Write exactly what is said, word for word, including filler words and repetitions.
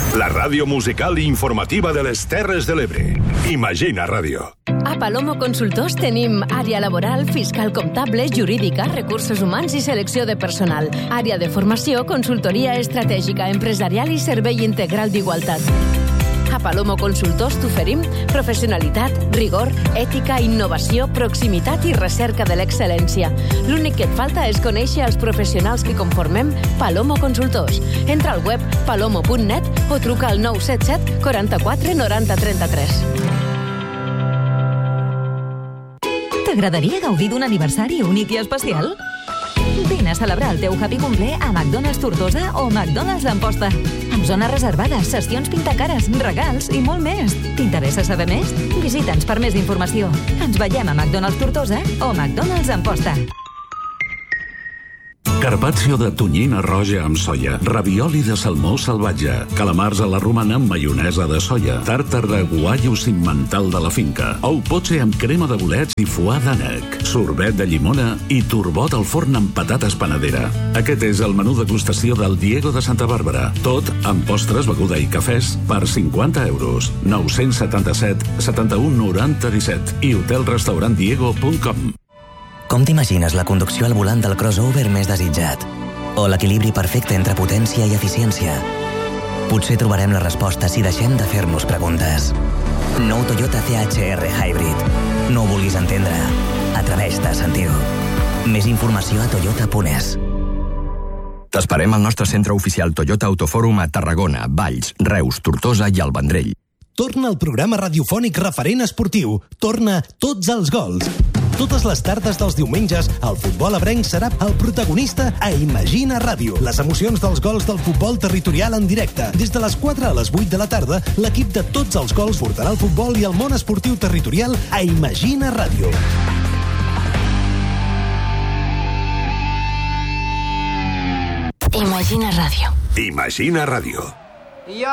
La ràdio musical i informativa de les Terres de l'Ebre. Imagina Ràdio. A Palomo Consultors tenim àrea laboral, fiscal comptable, jurídica, recursos humans i selecció de personal. Àrea de formació, consultoria estratègica, empresarial i servei integral d'igualtat. A Palomo Consultors t'oferim professionalitat, rigor, ètica, innovació, proximitat i recerca de l'excel·lència. L'únic que et falta és conèixer els professionals que conformem Palomo Consultors. Entra al web palomo punt net o truca al nou set set quaranta-quatre noranta trenta-tres. T'agradaria gaudir d'un aniversari únic i especial? Vine a celebrar el teu happy cumple a McDonald's Tortosa o McDonald's Amposta. Amb zones reservades, sessions pintacares, regals i molt més. T'interessa saber més? Visita'ns per més informació. Ens veiem a McDonald's Tortosa o McDonald's Amposta. Carpaccio de tonyina roja amb soia, ravioli de salmó salvatge, calamars a la romana amb maionesa de soia, tàrtar de guaio cimental de la finca, ou potse amb crema de bolets i foie d'ànec, sorbet de llimona i turbot al forn amb patates panadera. Aquest és el menú degustació del Diego de Santa Bàrbara. Tot amb postres, beguda i cafès per cinquanta euros. nou setanta-set setanta-u noranta disset i hotel restaurant diego punt com. Com t'imagines la conducció al volant del crossover més desitjat? O l'equilibri perfecte entre potència i eficiència? Potser trobarem la resposta si deixem de fer-nos preguntes. Nou Toyota C H R Hybrid. No ho vulguis entendre. Atreveix-te a sentir-ho. Més informació a toyota punt es. T'esperem al nostre centre oficial Toyota Autofòrum a Tarragona, Valls, Reus, Tortosa i el Vendrell. Torna el programa radiofònic referent esportiu. Torna Tots els gols. Totes les tardes dels diumenges, el futbol ebrenc serà el protagonista a Imagina Ràdio. Les emocions dels gols del futbol territorial en directe. Des de les quatre a les vuit de la tarda, l'equip de Tots els gols portarà el futbol i el món esportiu territorial a Imagina Ràdio. Imagina Ràdio. Imagina Ràdio.